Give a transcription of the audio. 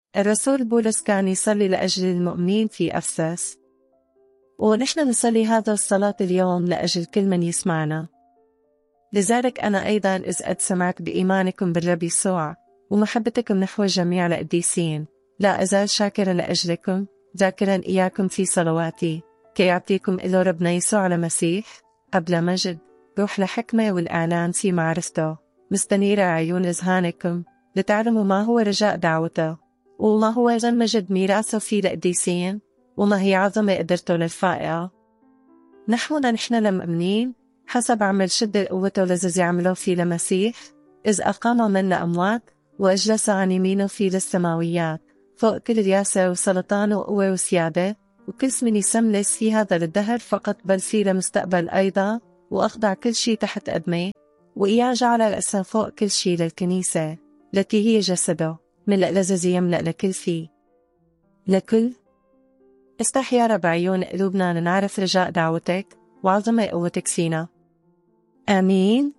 الرسول بولس كان يصلي لأجل المؤمنين في أفسس، ونحن نصلي هذا الصلاة اليوم لأجل كل من يسمعنا. لذلك أنا أيضا إذ قد سمعت بإيمانكم بالرب يسوع ومحبتكم نحو جميع القديسين، لا أزال شاكرا لأجلكم، ذاكرا إياكم في صلواتي، كي يعطيكم إلى ربنا يسوع المسيح قبل مجد روح لحكمة والإعلان في معرفته، مستنيرة عيون أذهانكم لتعلموا ما هو رجاء دعوته، وما هو غن مجد ميراثه في القديسين، وما هي عظمة قدرته للفائقة. نحن المؤمنين حسب عمل شدة قوته الذي يعمله في المسيح، إذ أقام من الأموات وأجلس عن يمينه في السماويات فوق كل رياسة وسلطان وقوة وسيادة وكل اسم يسملس في هذا الدهر فقط بل في المستقبل أيضا، وأخضع كل شيء تحت قدمه، وإياه جعل رأسا فوق كل شيء للكنيسة التي هي جسده من الذي يملأ لكل فيه. لكل استحيا رب عيون قلوبنا لنعرف رجاء دعوتك وعظمة قوتك فينا. آمين.